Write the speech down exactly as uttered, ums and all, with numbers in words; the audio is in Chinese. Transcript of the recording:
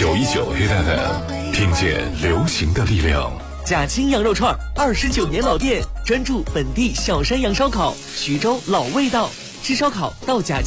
九一九 Hit F M， 听见流行的力量。 贾青羊肉串，二十九年老店，专注本地小山羊烧烤，徐州老味道，吃烧烤到贾青。